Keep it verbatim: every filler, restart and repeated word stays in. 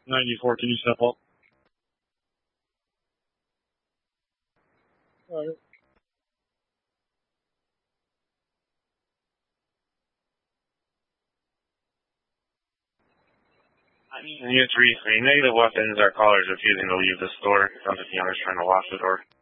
ninety-four, can you step up? Alright. Unit three three, negative weapons. Our caller is refusing to leave the store. Sounds like the owner's trying to lock the door.